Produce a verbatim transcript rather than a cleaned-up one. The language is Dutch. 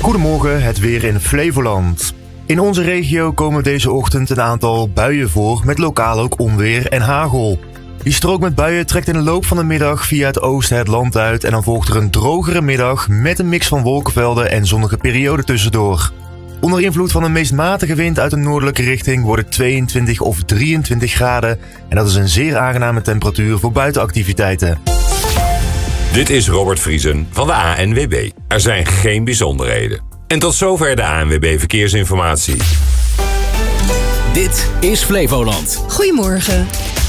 Goedemorgen, het weer in Flevoland. In onze regio komen deze ochtend een aantal buien voor met lokaal ook onweer en hagel. Die strook met buien trekt in de loop van de middag via het oosten het land uit en dan volgt er een drogere middag met een mix van wolkenvelden en zonnige perioden tussendoor. Onder invloed van een meest matige wind uit een noordelijke richting wordt het tweeëntwintig of drieëntwintig graden en dat is een zeer aangename temperatuur voor buitenactiviteiten. Dit is Robert Vriesen van de A N W B. Er zijn geen bijzonderheden. En tot zover de A N W B Verkeersinformatie. Dit is Flevoland. Goedemorgen.